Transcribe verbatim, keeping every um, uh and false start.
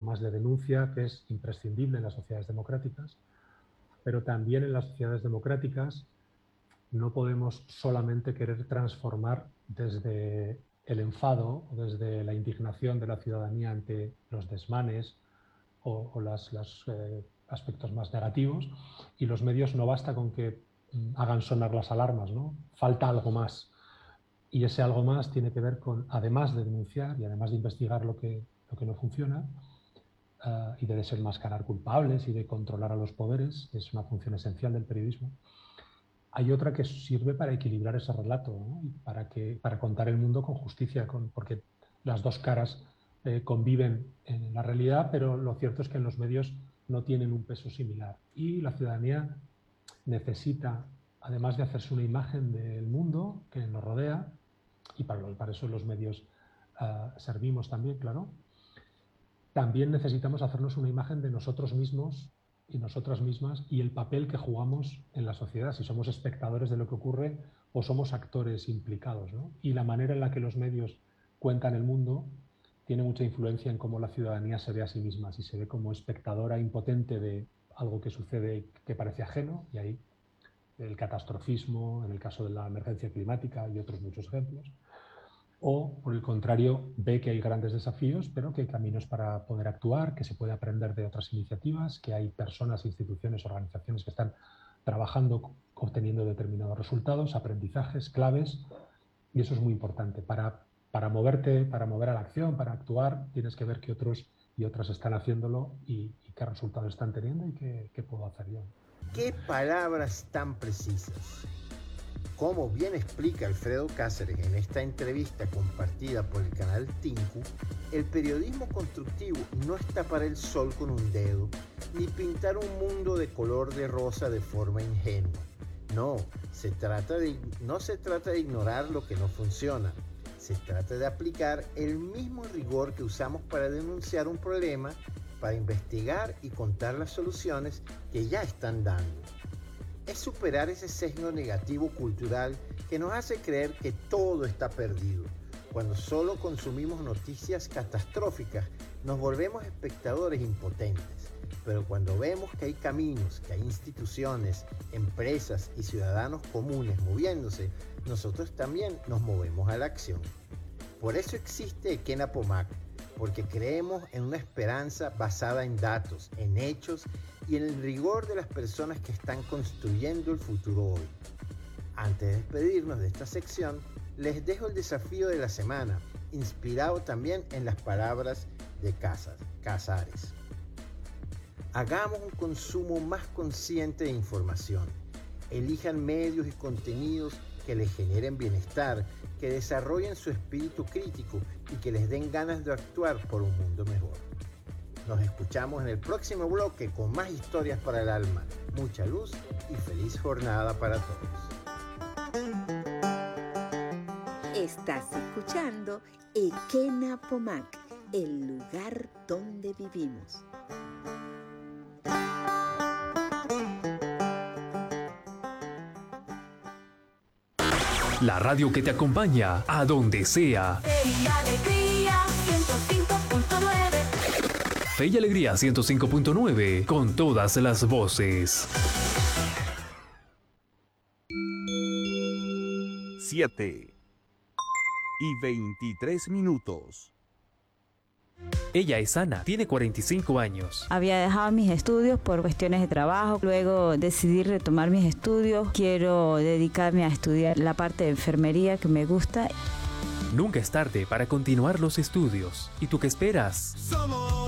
más de denuncia, que es imprescindible en las sociedades democráticas, pero también en las sociedades democráticas no podemos solamente querer transformar desde el enfado o desde la indignación de la ciudadanía ante los desmanes o, o los eh, aspectos más negativos, y los medios no basta con que mm, hagan sonar las alarmas, ¿no? Falta algo más. Y ese algo más tiene que ver con, además de denunciar y además de investigar lo que, lo que no funciona, uh, y de desenmascarar culpables y de controlar a los poderes, que es una función esencial del periodismo, hay otra que sirve para equilibrar ese relato, ¿no? Y para, que, para contar el mundo con justicia, con, porque las dos caras eh, conviven en la realidad, pero lo cierto es que en los medios no tienen un peso similar. Y la ciudadanía necesita, además de hacerse una imagen del mundo que nos rodea, y para, para eso los medios uh, servimos también, claro, también necesitamos hacernos una imagen de nosotros mismos y nosotras mismas y el papel que jugamos en la sociedad, si somos espectadores de lo que ocurre o somos actores implicados, ¿no? Y la manera en la que los medios cuentan el mundo tiene mucha influencia en cómo la ciudadanía se ve a sí misma, si se ve como espectadora impotente de algo que sucede que parece ajeno, y ahí el catastrofismo, en el caso de la emergencia climática y otros muchos ejemplos, o por el contrario ve que hay grandes desafíos, pero que hay caminos para poder actuar, que se puede aprender de otras iniciativas, que hay personas, instituciones, organizaciones que están trabajando, obteniendo determinados resultados, aprendizajes, claves, y eso es muy importante. Para, para moverte, para mover a la acción, para actuar, tienes que ver que otros y otras están haciéndolo y, y qué resultados están teniendo y qué, qué puedo hacer yo. ¡Qué palabras tan precisas! Como bien explica Alfredo Cáceres en esta entrevista compartida por el canal Tinku, el periodismo constructivo no es tapar el sol con un dedo, ni pintar un mundo de color de rosa de forma ingenua. No, se trata de, no se trata de ignorar lo que no funciona. Se trata de aplicar el mismo rigor que usamos para denunciar un problema, para investigar y contar las soluciones que ya están dando. Es superar ese sesgo negativo cultural que nos hace creer que todo está perdido. Cuando solo consumimos noticias catastróficas, nos volvemos espectadores impotentes. Pero cuando vemos que hay caminos, que hay instituciones, empresas y ciudadanos comunes moviéndose, nosotros también nos movemos a la acción. Por eso existe Ekenapomac, porque creemos en una esperanza basada en datos, en hechos y en el rigor de las personas que están construyendo el futuro hoy. Antes de despedirnos de esta sección, les dejo el desafío de la semana, inspirado también en las palabras de Casares. Hagamos un consumo más consciente de información. Elijan medios y contenidos que les generen bienestar, que desarrollen su espíritu crítico y que les den ganas de actuar por un mundo mejor. Nos escuchamos en el próximo bloque con más historias para el alma. Mucha luz y feliz jornada para todos. Estás escuchando Ekenapomac, el lugar donde vivimos. La radio que te acompaña a donde sea. Fe y Alegría ciento cinco punto nueve. Fe y Alegría ciento cinco punto nueve, con todas las voces. siete y veintitrés minutos. Ella es Ana, tiene cuarenta y cinco años. Había dejado mis estudios por cuestiones de trabajo, luego decidí retomar mis estudios. Quiero dedicarme a estudiar la parte de enfermería que me gusta. Nunca es tarde para continuar los estudios. ¿Y tú qué esperas? Somos